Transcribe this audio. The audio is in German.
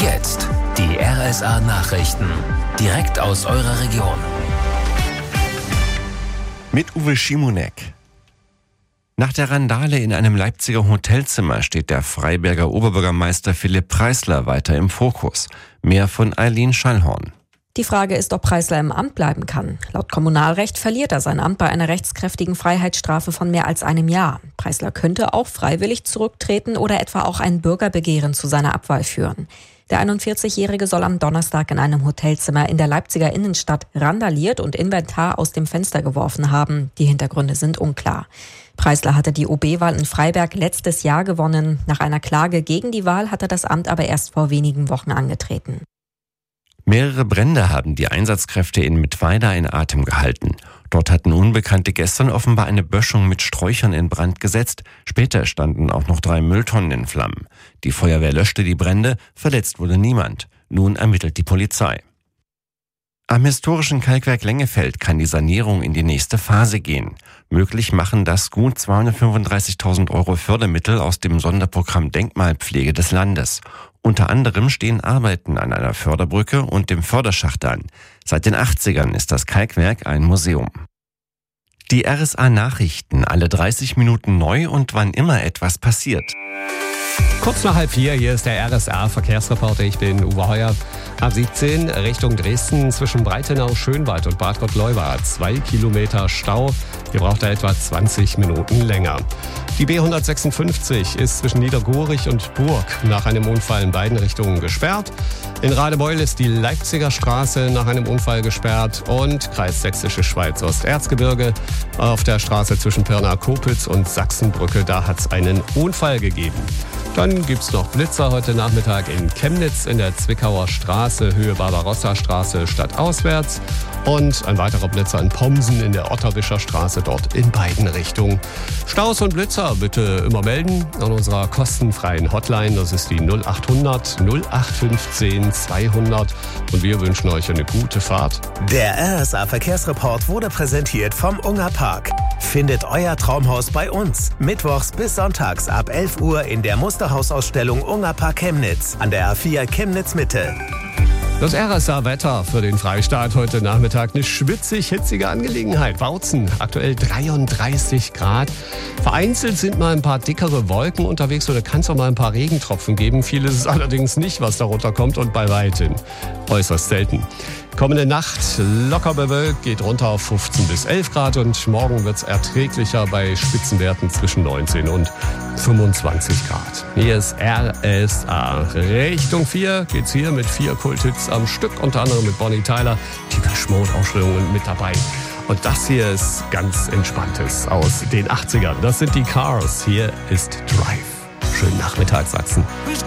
jetzt die RSA Nachrichten. Direkt aus eurer Region. Mit Uwe Schimonek. Nach der Randale in einem Leipziger Hotelzimmer steht der Freiberger Oberbürgermeister Philipp Preisler weiter im Fokus. Mehr von Eileen Schallhorn. Die Frage ist, ob Preisler im Amt bleiben kann. Laut Kommunalrecht verliert er sein Amt bei einer rechtskräftigen Freiheitsstrafe von mehr als einem Jahr. Preisler könnte auch freiwillig zurücktreten oder etwa auch ein Bürgerbegehren zu seiner Abwahl führen. Der 41-Jährige soll am Donnerstag in einem Hotelzimmer in der Leipziger Innenstadt randaliert und Inventar aus dem Fenster geworfen haben. Die Hintergründe sind unklar. Preisler hatte die OB-Wahl in Freiberg letztes Jahr gewonnen. Nach einer Klage gegen die Wahl hat er das Amt aber erst vor wenigen Wochen angetreten. Mehrere Brände haben die Einsatzkräfte in Mittweida in Atem gehalten. Dort hatten Unbekannte gestern offenbar eine Böschung mit Sträuchern in Brand gesetzt. Später standen auch noch 3 Mülltonnen in Flammen. Die Feuerwehr löschte die Brände, verletzt wurde niemand. Nun ermittelt die Polizei. Am historischen Kalkwerk Lengefeld kann die Sanierung in die nächste Phase gehen. Möglich machen das gut 235.000 € Fördermittel aus dem Sonderprogramm Denkmalpflege des Landes. Unter anderem stehen Arbeiten an einer Förderbrücke und dem Förderschacht an. Seit den 80ern ist das Kalkwerk ein Museum. Die RSA Nachrichten, alle 30 Minuten neu und wann immer etwas passiert. Kurz nach 3:30, hier ist der RSA Verkehrsreporter, ich bin Uwe Heuer. A17 Richtung Dresden zwischen Breitenau, Schönwald und Bad Gott-Leubach 2 Kilometer Stau. Ihr braucht da etwa 20 Minuten länger. Die B156 ist zwischen Niedergorich und Burg nach einem Unfall in beiden Richtungen gesperrt. In Radebeul ist die Leipziger Straße nach einem Unfall gesperrt und Kreis Sächsische Schweiz Osterzgebirge auf der Straße zwischen Pirna-Kopitz und Sachsenbrücke, da hat es einen Unfall gegeben. Dann gibt es noch Blitzer heute Nachmittag in Chemnitz in der Zwickauer Straße, Höhe Barbarossa-Straße stadtauswärts. Und ein weiterer Blitzer in Pomsen in der Otterwischer Straße, dort in beiden Richtungen. Staus und Blitzer bitte immer melden an unserer kostenfreien Hotline. Das ist die 0800 0815 200. Und wir wünschen euch eine gute Fahrt. Der RSA Verkehrsreport wurde präsentiert vom Unger Park. Findet euer Traumhaus bei uns. Mittwochs bis sonntags ab 11 Uhr in der Musterhausausstellung Unger Park Chemnitz an der A4 Chemnitz Mitte. Das RSA-Wetter für den Freistaat heute Nachmittag. Eine schwitzig-hitzige Angelegenheit. Bautzen, aktuell 33 Grad. Vereinzelt sind mal ein paar dickere Wolken unterwegs oder kann es auch mal ein paar Regentropfen geben. Viel ist es allerdings nicht, was darunter kommt und bei weitem äußerst selten. Kommende Nacht locker bewölkt, geht runter auf 15 bis 11 Grad und morgen wird es erträglicher bei Spitzenwerten zwischen 19 und 25 Grad. Hier ist RSA. Richtung 4 geht's hier mit 4 Kulthits am Stück, unter anderem mit Bonnie Tyler, Depeche Mode Ausstellungen mit dabei. Und das hier ist ganz Entspanntes aus den 80ern. Das sind die Cars. Hier ist Drive. Schönen Nachmittag, Sachsen.